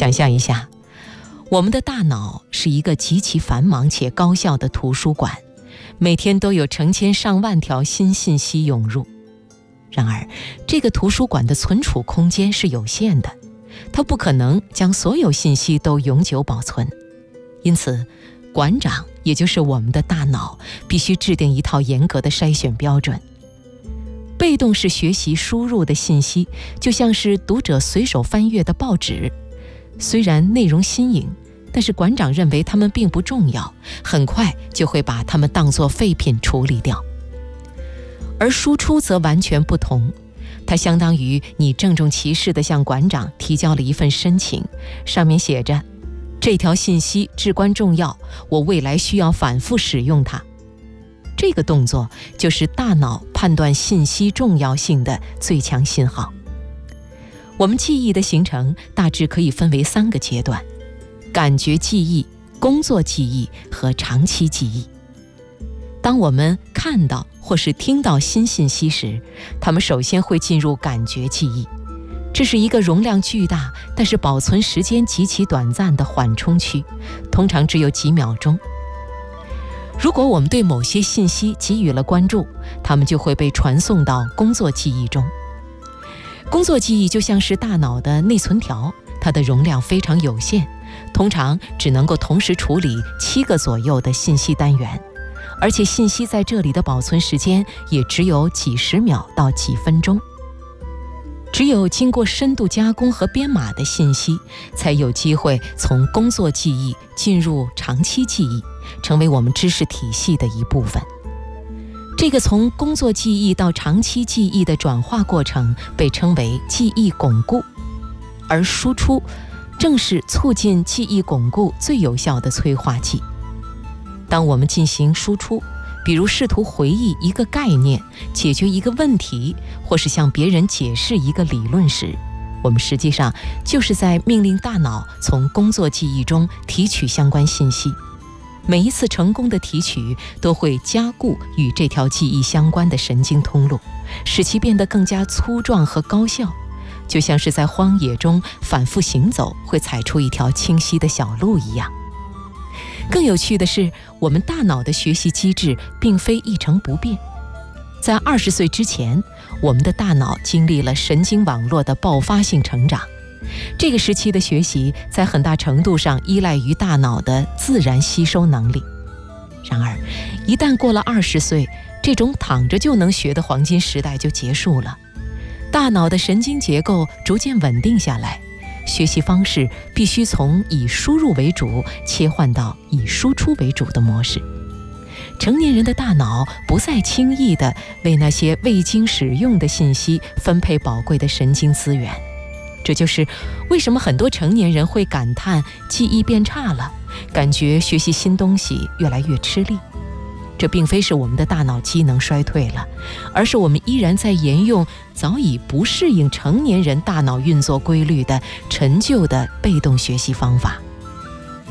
想象一下，我们的大脑是一个极其繁忙且高效的图书馆，每天都有成千上万条新信息涌入。然而，这个图书馆的存储空间是有限的，它不可能将所有信息都永久保存。因此，馆长，也就是我们的大脑，必须制定一套严格的筛选标准。被动式学习输入的信息，就像是读者随手翻阅的报纸，虽然内容新颖，但是馆长认为它们并不重要，很快就会把它们当作废品处理掉。而输出则完全不同，它相当于你郑重其事地向馆长提交了一份申请，上面写着这条信息至关重要，我未来需要反复使用它。这个动作就是大脑判断信息重要性的最强信号。我们记忆的形成大致可以分为3个阶段：感觉记忆、工作记忆和长期记忆。当我们看到或是听到新信息时，它们首先会进入感觉记忆，这是一个容量巨大但是保存时间极其短暂的缓冲区，通常只有几秒钟。如果我们对某些信息给予了关注，它们就会被传送到工作记忆中。工作记忆就像是大脑的内存条，它的容量非常有限，通常只能够同时处理7个左右的信息单元，而且信息在这里的保存时间也只有几十秒到几分钟。只有经过深度加工和编码的信息，才有机会从工作记忆进入长期记忆，成为我们知识体系的一部分。这个从工作记忆到长期记忆的转化过程被称为记忆巩固，而输出正是促进记忆巩固最有效的催化剂。当我们进行输出，比如试图回忆一个概念、解决一个问题，或是向别人解释一个理论时，我们实际上就是在命令大脑从工作记忆中提取相关信息。每一次成功的提取都会加固与这条记忆相关的神经通路，使其变得更加粗壮和高效，就像是在荒野中反复行走会踩出一条清晰的小路一样。更有趣的是，我们大脑的学习机制并非一成不变。在20岁之前，我们的大脑经历了神经网络的爆发性成长。这个时期的学习在很大程度上依赖于大脑的自然吸收能力。然而，一旦过了20岁，这种躺着就能学的黄金时代就结束了。大脑的神经结构逐渐稳定下来，学习方式必须从以输入为主切换到以输出为主的模式。成年人的大脑不再轻易地为那些未经使用的信息分配宝贵的神经资源。这就是为什么很多成年人会感叹记忆变差了，感觉学习新东西越来越吃力。这并非是我们的大脑机能衰退了，而是我们依然在沿用早已不适应成年人大脑运作规律的陈旧的被动学习方法。